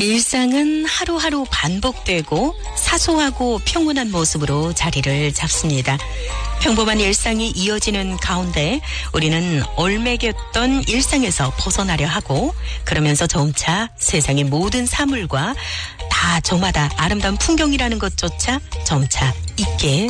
일상은 하루하루 반복되고 사소하고 평온한 모습으로 자리를 잡습니다. 평범한 일상이 이어지는 가운데 우리는 얼매겼던 일상에서 벗어나려 하고, 그러면서 점차 세상의 모든 사물과 다 저마다 아름다운 풍경이라는 것조차 점차 잊게